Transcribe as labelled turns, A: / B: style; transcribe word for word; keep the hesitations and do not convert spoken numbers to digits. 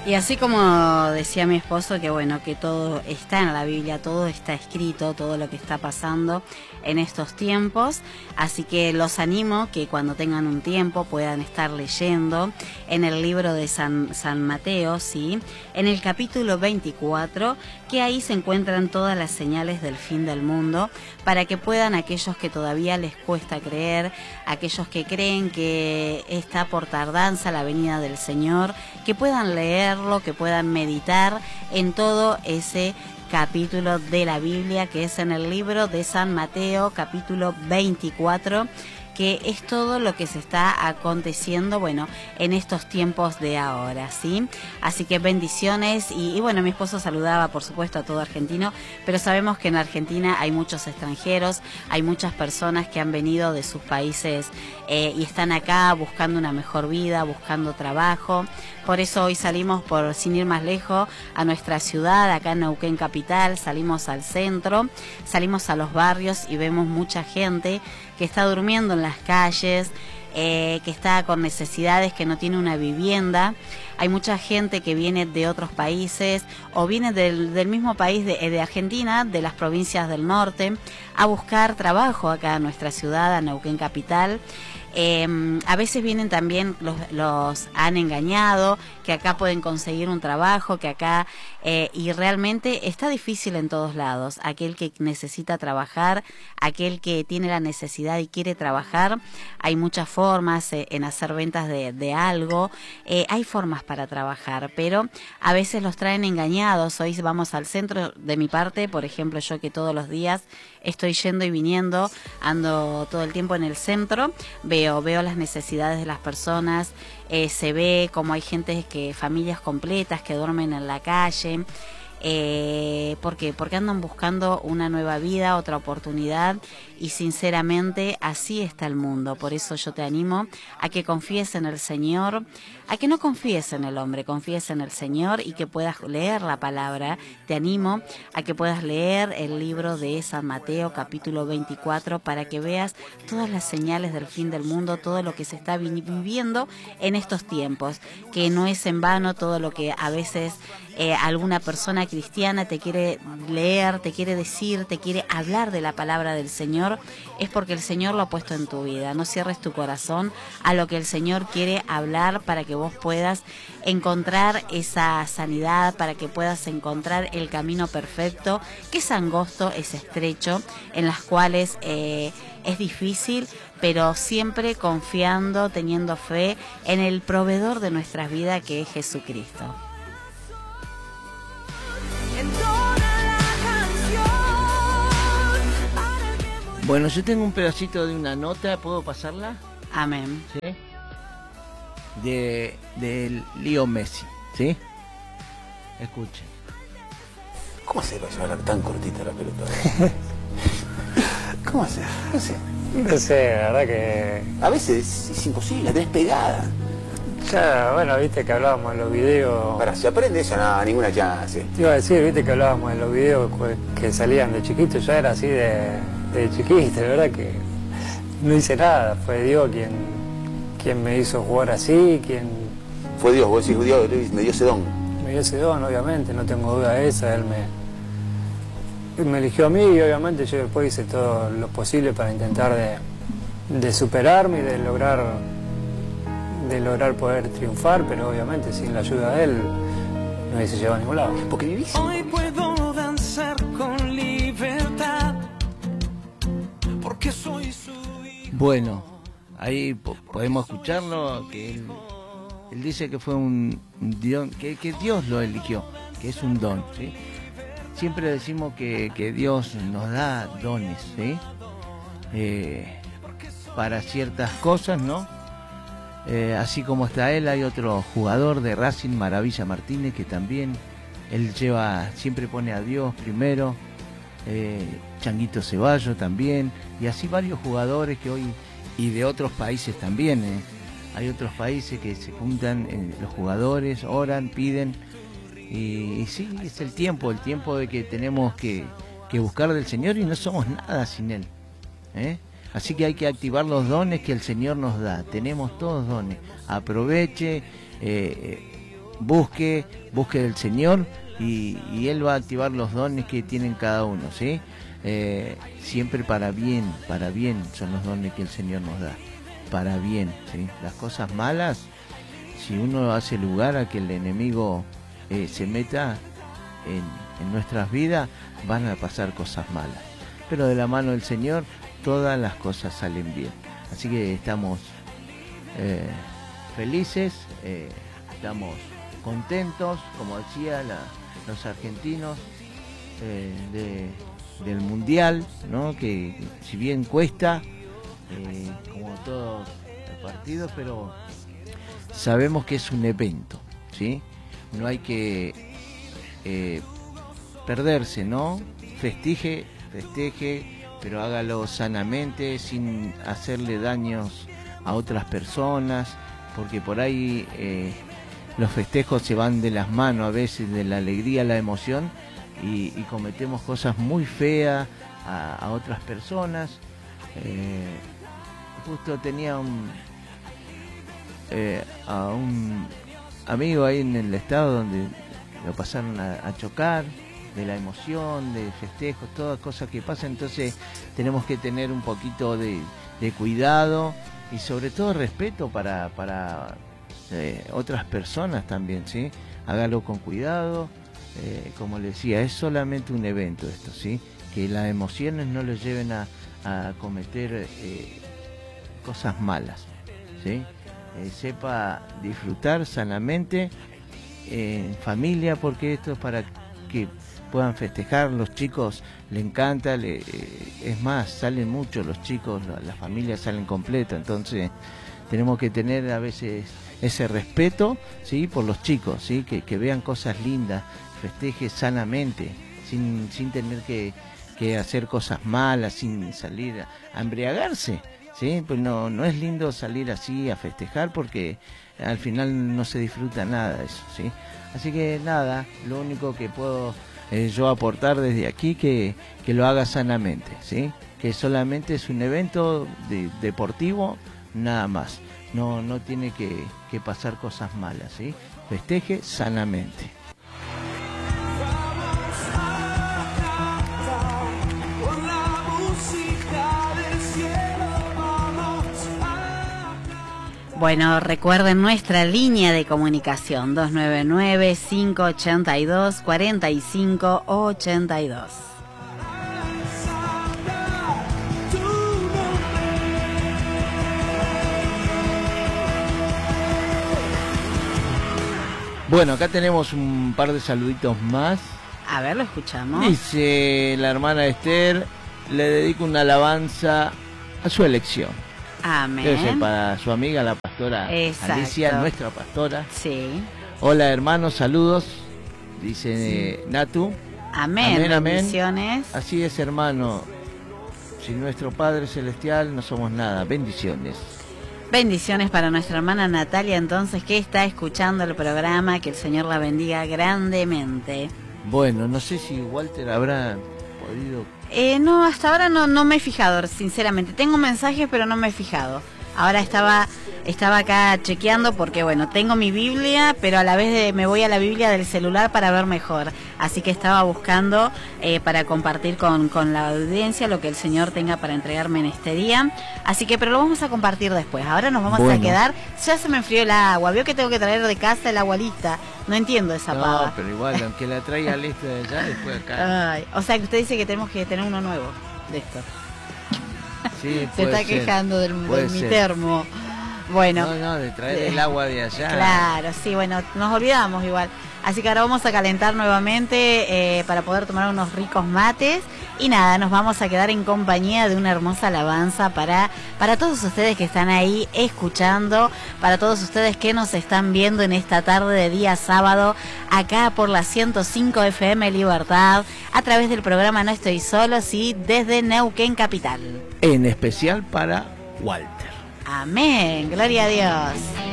A: Y así como decía mi esposo, que bueno, que todo está en la Biblia, todo está escrito, todo lo que está pasando en estos tiempos, así que los animo que cuando tengan un tiempo puedan estar leyendo en el libro de San, San Mateo, ¿sí? En el capítulo veinticuatro, que ahí se encuentran todas las señales del fin del mundo, para que puedan aquellos que todavía les cuesta creer, aquellos que creen que está por tardanza la venida del Señor, que puedan leerlo, que puedan meditar en todo ese capítulo de la Biblia, que es en el libro de San Mateo, capítulo veinticuatro, que es todo lo que se está aconteciendo, bueno, en estos tiempos de ahora, ¿sí? Así que bendiciones y, y bueno, mi esposo saludaba, por supuesto, a todo argentino, pero sabemos que en Argentina hay muchos extranjeros, hay muchas personas que han venido de sus países eh, y están acá buscando una mejor vida, buscando trabajo. Por eso hoy salimos, por sin ir más lejos, a nuestra ciudad, acá en Neuquén Capital, salimos al centro, salimos a los barrios y vemos mucha gente que está durmiendo en las calles, eh, que está con necesidades, que no tiene una vivienda. Hay mucha gente que viene de otros países o viene del, del mismo país de, de Argentina, de las provincias del norte, a buscar trabajo acá en nuestra ciudad, a Neuquén Capital. Eh, a veces vienen también, los, los han engañado, que acá pueden conseguir un trabajo, que acá, eh, y realmente está difícil en todos lados. Aquel que necesita trabajar, aquel que tiene la necesidad y quiere trabajar, hay muchas formas eh, en hacer ventas de, de algo, eh, hay formas para trabajar, pero a veces los traen engañados. Hoy vamos al centro, de mi parte, por ejemplo, yo que todos los días estoy yendo y viniendo, ando todo el tiempo en el centro, veo, veo las necesidades de las personas, eh, se ve como hay gente que, familias completas que duermen en la calle. Eh, ¿Por qué? Porque andan buscando una nueva vida, otra oportunidad, y sinceramente así está el mundo. Por eso yo te animo a que confíes en el Señor, a que no confíes en el hombre, confíes en el Señor y que puedas leer la palabra. Te animo a que puedas leer el libro de San Mateo, capítulo veinticuatro, para que veas todas las señales del fin del mundo, todo lo que se está viviendo en estos tiempos, que no es en vano todo lo que a veces eh, alguna persona cristiana te quiere leer, te quiere decir, te quiere hablar de la palabra del Señor, es porque el Señor lo ha puesto en tu vida. No cierres tu corazón a lo que el Señor quiere hablar, para que vos puedas encontrar esa sanidad, para que puedas encontrar el camino perfecto, que es angosto, es estrecho, en las cuales eh, es difícil, pero siempre confiando, teniendo fe en el proveedor de nuestras vidas, que es Jesucristo.
B: Bueno, yo tengo un pedacito de una nota, ¿puedo pasarla?
A: Amén.
B: ¿Sí? De, de Leo Messi, ¿sí? Escuchen.
C: ¿Cómo hace para llevarla tan cortita la pelota? ¿Cómo hace? No sé.
D: No sé, la verdad que...
C: A veces es imposible, la tenés pegada.
D: Ya, bueno, viste que hablábamos en los videos...
C: Para, si aprende eso, nada, ninguna chance.
D: Te iba a decir, viste que hablábamos en los videos que salían de chiquito, ya era así de, de chiquito, la verdad que no hice nada, fue Dios quien, quien me hizo jugar así, quien...
C: Fue Dios, vos decís, Dios me dio ese don.
D: Me dio ese don, obviamente, no tengo duda de esa, él me, él me eligió a mí y obviamente yo después hice todo lo posible para intentar de, de superarme y de lograr... de lograr poder triunfar, pero obviamente sin la ayuda de él no hubiese llegado a ningún lado.
C: Porque vivís.
E: Hoy puedo danzar con libertad, porque soy su hijo.
B: Bueno, ahí po podemos escucharlo, que él, él dice que fue un, un Dios, que, que Dios lo eligió, que es un don, ¿sí? Siempre decimos que, que Dios nos da dones, ¿sí? Eh, para ciertas cosas, ¿no? Eh, así como está él, hay otro jugador de Racing, Maravilla Martínez, que también él lleva, siempre pone a Dios primero, eh, Changuito Ceballos también, y así varios jugadores que hoy, y de otros países también, eh, hay otros países que se juntan, eh, los jugadores, oran, piden, y, y sí, es el tiempo, el tiempo de que tenemos que, que buscar del Señor y no somos nada sin Él, ¿eh? Así que hay que activar los dones que el Señor nos da. Tenemos todos dones. Aproveche, eh, busque, busque del Señor y, y Él va a activar los dones que tienen cada uno, ¿sí? Eh, siempre para bien, para bien son los dones que el Señor nos da, para bien, ¿sí? Las cosas malas, si uno hace lugar a que el enemigo eh, se meta en, en nuestras vidas, van a pasar cosas malas, pero de la mano del Señor todas las cosas salen bien, así que estamos eh, felices, eh, estamos contentos, como decía la, los argentinos eh, de, del mundial, ¿no? Que, que si bien cuesta, eh, como todos los partidos, pero sabemos que es un evento, ¿sí? No hay que eh, perderse, ¿no? Festeje, festeje, pero hágalo sanamente, sin hacerle daños a otras personas, porque por ahí eh, los festejos se van de las manos a veces, de la alegría a la emoción, y, y cometemos cosas muy feas a, a otras personas. Eh, justo tenía un, eh, a un amigo ahí en el estado donde lo pasaron a, a chocar, de la emoción, de festejos, todas cosas que pasan, entonces tenemos que tener un poquito de, de cuidado y sobre todo respeto para, para eh, otras personas también, ¿sí? Hágalo con cuidado, eh, como le decía, es solamente un evento esto, ¿sí? Que las emociones no les lleven a, a cometer eh, cosas malas, ¿sí? Eh, sepa disfrutar sanamente eh, en familia, porque esto es para que puedan festejar. Los chicos le encanta, le, eh, es más, salen mucho los chicos, la, las familias salen completas, entonces tenemos que tener a veces ese respeto, ¿sí? Por los chicos, ¿sí? Que, que vean cosas lindas, festeje sanamente, sin, sin tener que, que hacer cosas malas, sin salir a, a embriagarse, ¿sí? Pues no, no es lindo salir así a festejar, porque al final no se disfruta nada de eso, ¿sí? Así que nada, lo único que puedo eh, yo aportar desde aquí, que, que lo haga sanamente, ¿sí? Que solamente es un evento de, deportivo, nada más. No, no tiene que, que pasar cosas malas, ¿sí? Festeje sanamente.
A: Bueno, recuerden nuestra línea de comunicación dos nueve nueve, cinco ocho dos, cuatro cinco ocho dos.
B: Bueno, acá tenemos un par de saluditos más.
A: A ver, lo escuchamos.
B: Dice la hermana Esther, le dedico una alabanza a su elección.
A: Amén.
B: Debe ser para su amiga la pastora
A: Exacto.
B: Alicia, nuestra pastora.
A: Sí.
B: Hola hermanos, saludos, dice eh, Natu.
A: Amén,
B: amén, amén.
A: Bendiciones.
B: Así es, hermano, sin nuestro Padre Celestial no somos nada. Bendiciones.
A: Bendiciones para nuestra hermana Natalia, entonces, que está escuchando el programa. Que el Señor la bendiga grandemente.
B: Bueno, no sé si Walter habrá podido...
A: Eh, no, hasta ahora no, no me he fijado, sinceramente. Tengo mensajes, pero no me he fijado. Ahora estaba estaba acá chequeando porque, bueno, tengo mi Biblia, pero a la vez de, me voy a la Biblia del celular para ver mejor. Así que estaba buscando eh, para compartir con, con la audiencia lo que el Señor tenga para entregarme en este día. Así que, pero lo vamos a compartir después. Ahora nos vamos
B: bueno.
A: a quedar. Ya se me enfrió el agua. Veo que tengo que traer de casa el agua lista. No entiendo esa
B: No,
A: pava.
B: pero igual, aunque la traiga lista de allá, después acá.
A: Ay, o sea que usted dice que tenemos que tener uno nuevo de esto.
B: Sí,
A: Se está
B: ser.
A: quejando del,
B: Puede
A: de mi
B: ser.
A: termo. Bueno.
B: No, no, de traer
A: de,
B: el agua de allá.
A: Claro, sí, bueno, nos olvidamos igual. Así que ahora vamos a calentar nuevamente eh, para poder tomar unos ricos mates. Y nada, nos vamos a quedar en compañía de una hermosa alabanza para, para todos ustedes que están ahí escuchando, para todos ustedes que nos están viendo en esta tarde de día sábado, acá por la ciento cinco F M Libertad, a través del programa No Estoy Solo, sí, desde Neuquén Capital.
B: En especial para Walter.
A: Amén, gloria a Dios.